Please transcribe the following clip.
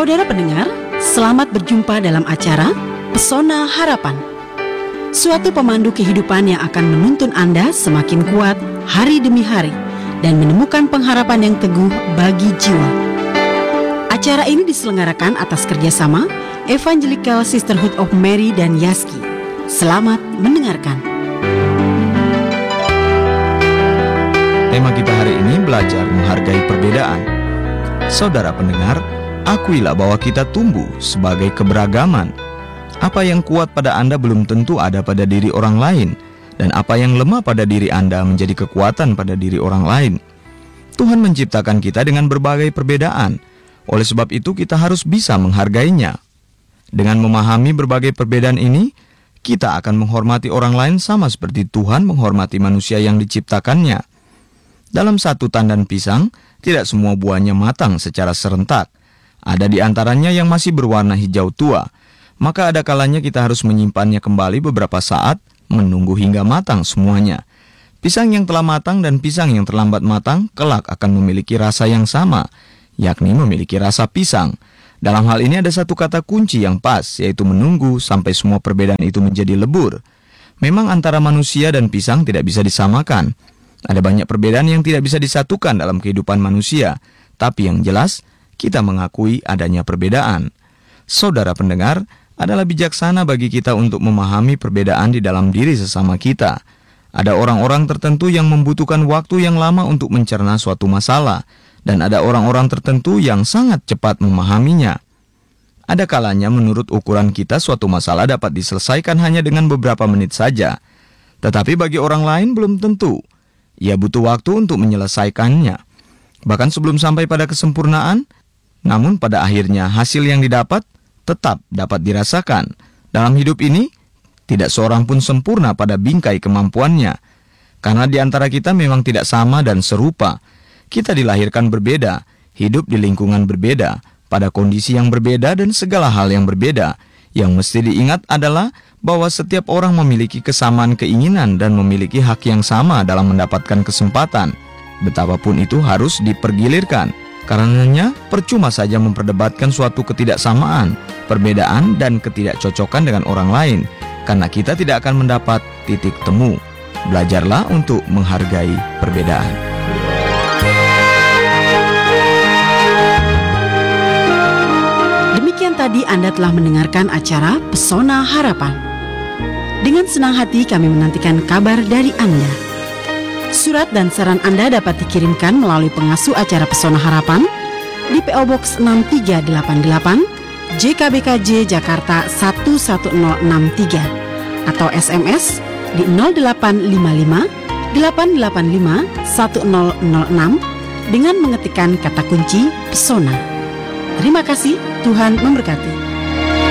Saudara pendengar, selamat berjumpa dalam acara Pesona Harapan. Suatu pemandu kehidupan yang akan menuntun Anda semakin kuat hari demi hari dan menemukan pengharapan yang teguh bagi jiwa. Acara ini diselenggarakan atas kerjasama Evangelical Sisterhood of Mary dan Yaski. Selamat mendengarkan. Tema kita hari ini belajar menghargai perbedaan. Saudara pendengar, akuilah bahwa kita tumbuh sebagai keberagaman. Apa yang kuat pada Anda belum tentu ada pada diri orang lain, dan apa yang lemah pada diri Anda menjadi kekuatan pada diri orang lain. Tuhan menciptakan kita dengan berbagai perbedaan. Oleh sebab itu kita harus bisa menghargainya. Dengan memahami berbagai perbedaan ini, kita akan menghormati orang lain sama seperti Tuhan menghormati manusia yang diciptakannya. Dalam satu tandan pisang, tidak semua buahnya matang secara serentak. Ada di antaranya yang masih berwarna hijau tua. Maka ada kalanya kita harus menyimpannya kembali beberapa saat, menunggu hingga matang semuanya. Pisang yang telah matang dan pisang yang terlambat matang kelak akan memiliki rasa yang sama, yakni memiliki rasa pisang. Dalam hal ini ada satu kata kunci yang pas, yaitu menunggu sampai semua perbedaan itu menjadi lebur. Memang antara manusia dan pisang tidak bisa disamakan. Ada banyak perbedaan yang tidak bisa disatukan dalam kehidupan manusia, tapi yang jelas, kita mengakui adanya perbedaan. Saudara pendengar, adalah bijaksana bagi kita untuk memahami perbedaan di dalam diri sesama kita. Ada orang-orang tertentu yang membutuhkan waktu yang lama untuk mencerna suatu masalah, dan ada orang-orang tertentu yang sangat cepat memahaminya. Ada kalanya menurut ukuran kita suatu masalah dapat diselesaikan hanya dengan beberapa menit saja. Tetapi bagi orang lain belum tentu. Ia butuh waktu untuk menyelesaikannya. Bahkan sebelum sampai pada kesempurnaan, namun pada akhirnya hasil yang didapat tetap dapat dirasakan. Dalam hidup ini, tidak seorang pun sempurna pada bingkai kemampuannya. Karena di antara kita memang tidak sama dan serupa. Kita dilahirkan berbeda, hidup di lingkungan berbeda, pada kondisi yang berbeda dan segala hal yang berbeda. Yang mesti diingat adalah bahwa setiap orang memiliki kesamaan keinginan dan memiliki hak yang sama dalam mendapatkan kesempatan. Betapapun itu harus dipergilirkan. Karenanya, percuma saja memperdebatkan suatu ketidaksamaan, perbedaan, dan ketidakcocokan dengan orang lain, karena kita tidak akan mendapat titik temu. Belajarlah untuk menghargai perbedaan. Demikian tadi Anda telah mendengarkan acara Pesona Harapan. Dengan senang hati kami menantikan kabar dari Anda. Surat dan saran Anda dapat dikirimkan melalui pengasuh acara Pesona Harapan di PO Box 6388 JKBKJ Jakarta 11063 atau SMS di 0855 885 1006 dengan mengetikkan kata kunci Pesona. Terima kasih, Tuhan memberkati.